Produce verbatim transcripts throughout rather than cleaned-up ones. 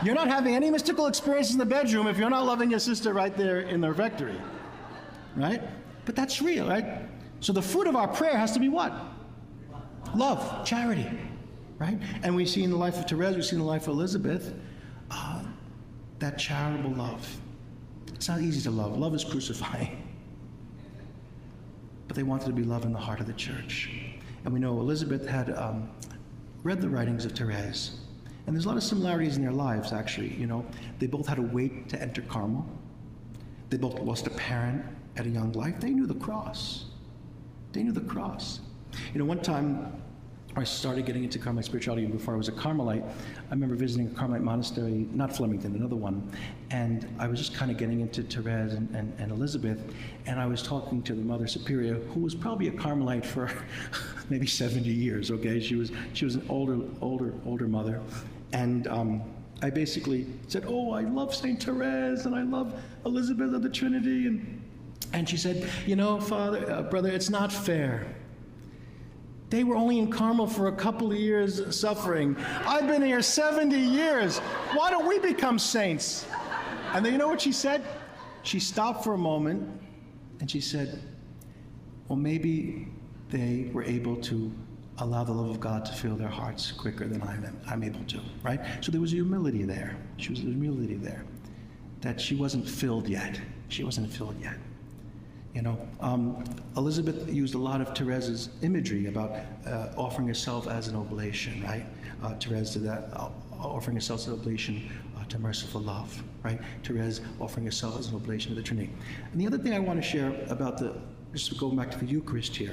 You're not having any mystical experiences in the bedroom if you're not loving your sister right there in the rectory, right? But that's real, right? So the fruit of our prayer has to be what? Love, charity, right? And we see in the life of Therese, we see in the life of Elizabeth, uh, that charitable love. It's not easy to love. Love is crucifying. But they wanted to be love in the heart of the church. And we know Elizabeth had um, read the writings of Therese. And there's a lot of similarities in their lives, actually. You know, they both had to wait to enter Carmel. They both lost a parent at a young life. They knew the cross. They knew the cross. You know, one time I started getting into Carmelite spirituality before I was a Carmelite. I remember visiting a Carmelite monastery, not Flemington, another one, and I was just kind of getting into Therese and, and, and Elizabeth, and I was talking to the Mother Superior, who was probably a Carmelite for maybe seventy years, okay? She was, she was an older, older, older mother, and um, I basically said, oh, I love Saint Therese, and I love Elizabeth of the Trinity, and, and she said, you know, Father, uh, brother, it's not fair. They were only in Carmel for a couple of years suffering. I've been here seventy years. Why don't we become saints? And then you know what she said? She stopped for a moment and she said, well, maybe they were able to allow the love of God to fill their hearts quicker than I'm, I'm able to, right? So there was humility there. She was humility there, that she wasn't filled yet. She wasn't filled yet. You know, um, Elizabeth used a lot of Therese's imagery about uh, offering herself as an oblation, right? Uh, Therese did that, uh, offering herself as an oblation uh, to merciful love, right? Therese offering herself as an oblation to the Trinity. And the other thing I want to share about the, just going back to the Eucharist here.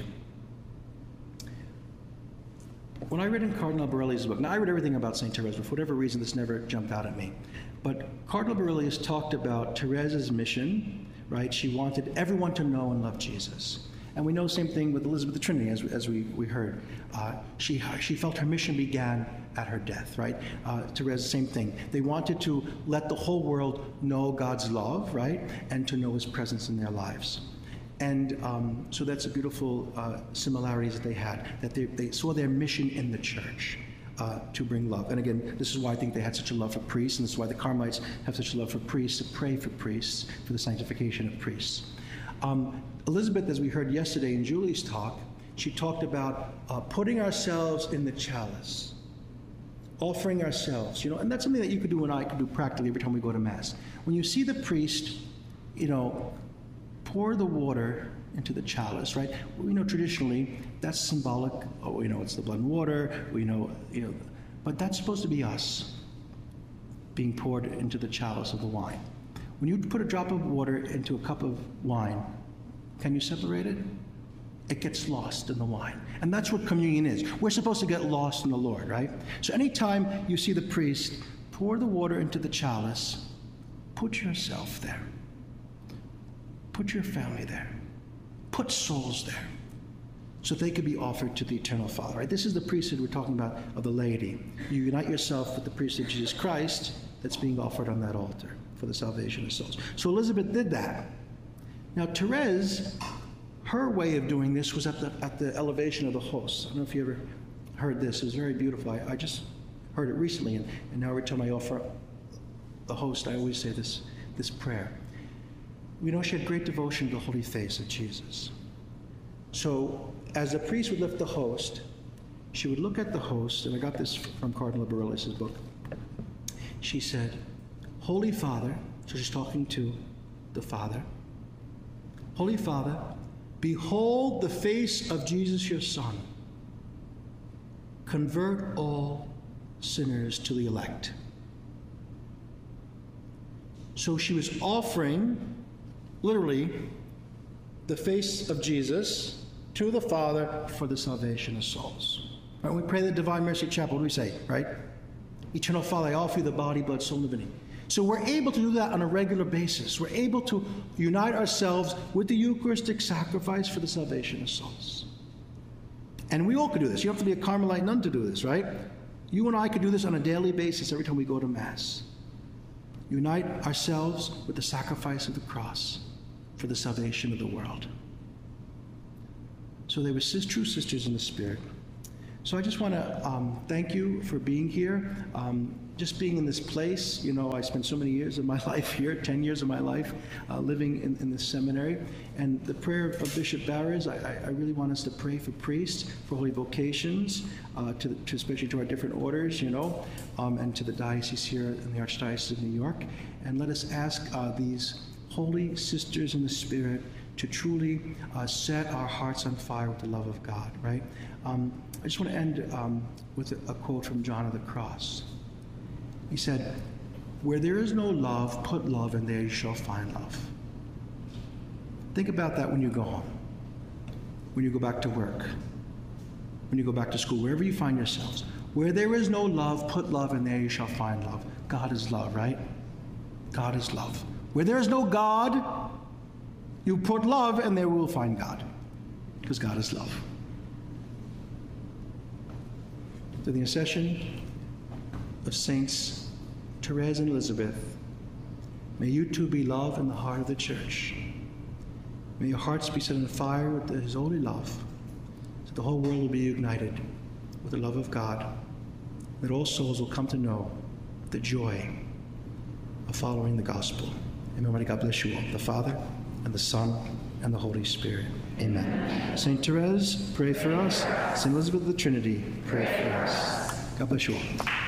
When I read in Cardinal Borellio's book, now I read everything about Saint Therese, but for whatever reason this never jumped out at me. But Cardinal Borelius talked about Therese's mission, right? She wanted everyone to know and love Jesus. And we know the same thing with Elizabeth of the Trinity, as, as we, we heard. Uh, she, she felt her mission began at her death, right? Uh, Therese, same thing. They wanted to let the whole world know God's love, right? And to know his presence in their lives. And um, so that's a beautiful uh, similarities that they had, that they, they saw their mission in the church. Uh, to bring love. And again, this is why I think they had such a love for priests, and this is why the Carmelites have such a love for priests, to pray for priests, for the sanctification of priests. Um, Elizabeth, as we heard yesterday in Julie's talk, she talked about uh, putting ourselves in the chalice, offering ourselves, you know, and that's something that you could do and I could do practically every time we go to Mass. When you see the priest, you know, pour the water into the chalice, right? We know traditionally that's symbolic. Oh, we know it's the blood and water. We know, you know, but that's supposed to be us being poured into the chalice of the wine. When you put a drop of water into a cup of wine, can you separate it? It gets lost in the wine. And that's what communion is. We're supposed to get lost in the Lord, right? So anytime you see the priest pour the water into the chalice, put yourself there. Put your family there. Put souls there so they could be offered to the eternal Father, right? This is the priesthood we're talking about of the laity. You unite yourself with the priesthood of Jesus Christ that's being offered on that altar for the salvation of souls. So Elizabeth did that. Now Therese, her way of doing this was at the, at the elevation of the host. I don't know if you ever heard this. It was very beautiful. I, I just heard it recently, and, and now every time I offer the host, I always say this, this prayer. We know she had great devotion to the holy face of Jesus. So as the priest would lift the host, she would look at the host, and I got this from Cardinal Borellio's book. She said, Holy Father, so she's talking to the Father, Holy Father, behold the face of Jesus your Son. Convert all sinners to the elect. So she was offering, literally, the face of Jesus to the Father for the salvation of souls. Right? When we pray the Divine Mercy Chapel, what do we say, right? Eternal Father, I offer you the body, blood, soul, and divinity. So we're able to do that on a regular basis. We're able to unite ourselves with the Eucharistic sacrifice for the salvation of souls. And we all could do this. You don't have to be a Carmelite nun to do this, right? You and I could do this on a daily basis every time we go to Mass. Unite ourselves with the sacrifice of the cross for the salvation of the world. So they were sis- true sisters in the Spirit. So I just want to um, thank you for being here. Um, just being in this place, you know, I spent so many years of my life here, ten years of my life, uh, living in, in this seminary. And the prayer of Bishop Barres, I, I really want us to pray for priests, for holy vocations, uh, to, to especially to our different orders, you know, um, and to the diocese here in the Archdiocese of New York. And let us ask uh, these holy sisters in the Spirit to truly uh, set our hearts on fire with the love of God, right? Um, I just want to end um, with a, a quote from John of the Cross. He said, "Where there is no love, put love, and there you shall find love." Think about that when you go home, when you go back to work, when you go back to school, wherever you find yourselves. Where there is no love, put love, and there you shall find love. God is love, right? God is love. Where there is no God, you put love, and there we will find God, because God is love. To the intercession of Saints Therese and Elizabeth, may you too be love in the heart of the Church. May your hearts be set on fire with His holy love, so the whole world will be united with the love of God, that all souls will come to know the joy of following the gospel. Amen. May God bless you all, the Father, and the Son, and the Holy Spirit. Amen. Saint Therese, pray for us. Saint Elizabeth of the Trinity, pray for us. God bless you all.